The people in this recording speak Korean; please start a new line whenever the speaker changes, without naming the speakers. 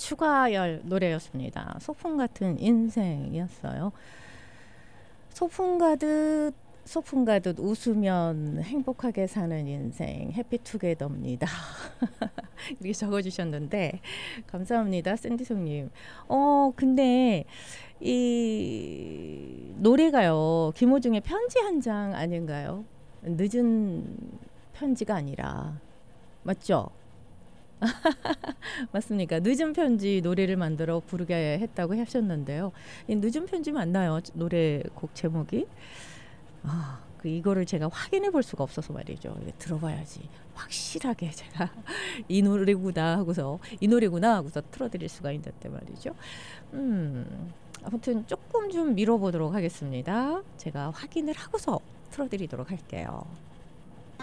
추가열 노래였습니다. 소풍 같은 인생이었어요. 소풍 가듯 웃으면 행복하게 사는 인생 해피투게더입니다. 이렇게 적어주셨는데 감사합니다, 샌디송님. 근데 이 노래가요, 김호중의 편지 한 장 아닌가요? 늦은 편지가 아니라, 맞죠? 맞습니까? 늦은 편지 노래를 만들어 부르게 했다고 하셨는데요. 이 늦은 편지 맞나요? 노래곡 제목이? 이거를 제가 확인해 볼 수가 없어서 말이죠. 들어봐야지 확실하게 제가 이 노래구나 하고서 틀어드릴 수가 있는데 말이죠. 아무튼 조금 좀 미뤄보도록 하겠습니다. 제가 확인을 하고서 틀어드리도록 할게요.